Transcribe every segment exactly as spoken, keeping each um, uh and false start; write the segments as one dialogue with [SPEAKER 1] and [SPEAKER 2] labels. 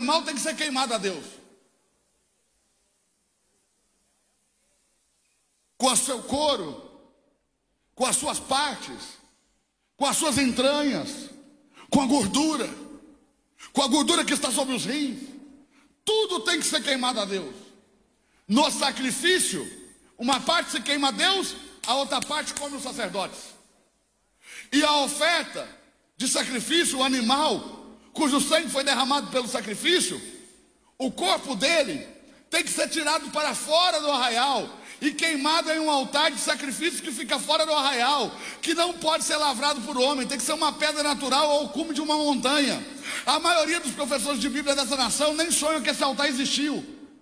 [SPEAKER 1] animal tem que ser queimado a Deus. Com o seu couro, com as suas partes, com as suas entranhas, com a gordura, com a gordura que está sobre os rins. Tudo tem que ser queimado a Deus. No sacrifício, uma parte se queima a Deus, a outra parte come os sacerdotes. E a oferta de sacrifício, o animal cujo sangue foi derramado pelo sacrifício, o corpo dele tem que ser tirado para fora do arraial e queimado em um altar de sacrifício que fica fora do arraial, que não pode ser lavrado por homem, tem que ser uma pedra natural ou o cume de uma montanha. A maioria dos professores de Bíblia dessa nação nem sonham que esse altar existiu.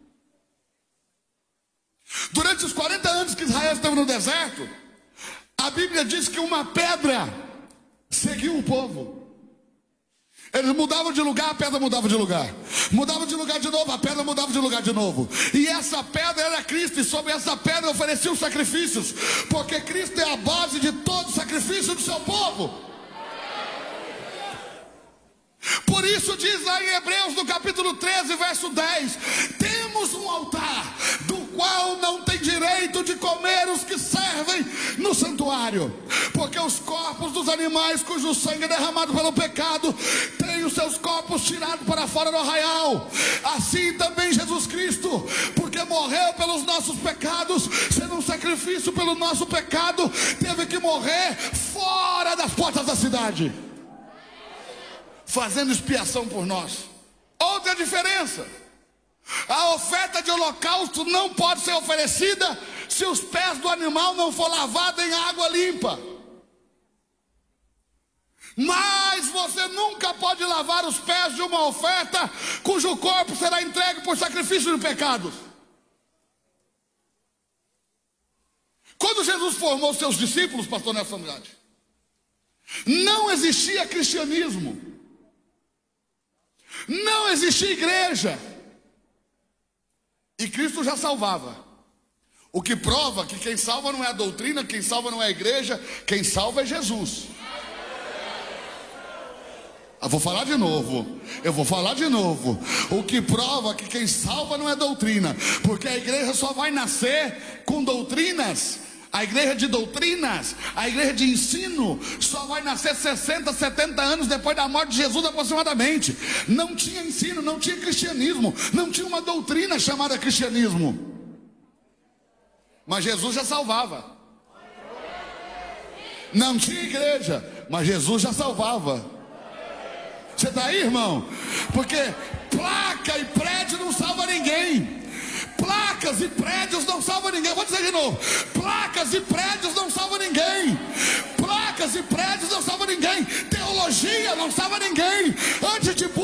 [SPEAKER 1] Durante os quarenta anos que Israel esteve no deserto, a Bíblia diz que uma pedra seguiu o povo. Eles mudavam de lugar, a pedra mudava de lugar. Mudava de lugar de novo, a pedra mudava de lugar de novo. E essa pedra era Cristo, e sobre essa pedra ofereciam sacrifícios, porque Cristo é a base de todo sacrifício do seu povo. Por isso diz lá em Hebreus, no capítulo treze, verso dez: temos um altar, do qual não tem direito de comer os que servem no santuário, porque os corpos dos animais cujo sangue é derramado pelo pecado têm os seus corpos tirados para fora do arraial. Assim também Jesus Cristo, porque morreu pelos nossos pecados, sendo um sacrifício pelo nosso pecado, teve que morrer fora das portas da cidade, fazendo expiação por nós. Outra diferença: a oferta de holocausto não pode ser oferecida se os pés do animal não for lavado em água limpa. Mas você nunca pode lavar os pés de uma oferta cujo corpo será entregue por sacrifício de pecados. Quando Jesus formou seus discípulos, pastor Nelson Andrade, não existia cristianismo, não existia igreja, e Cristo já salvava. O que prova que quem salva não é a doutrina, quem salva não é a igreja, quem salva é Jesus. Eu vou falar de novo, eu vou falar de novo. O que prova que quem salva não é doutrina, porque a igreja só vai nascer com doutrinas. A igreja de doutrinas, a igreja de ensino, só vai nascer sessenta, setenta anos depois da morte de Jesus aproximadamente. Não tinha ensino, não tinha cristianismo, não tinha uma doutrina chamada cristianismo. Mas Jesus já salvava. Não tinha igreja, mas Jesus já salvava. Você está aí, irmão? Porque placa e prédio não salva ninguém. Placas e prédios não salvam ninguém. Vou dizer de novo: placas e prédios não salvam ninguém. Placas e prédios não salvam ninguém. Teologia não salva ninguém. Antes de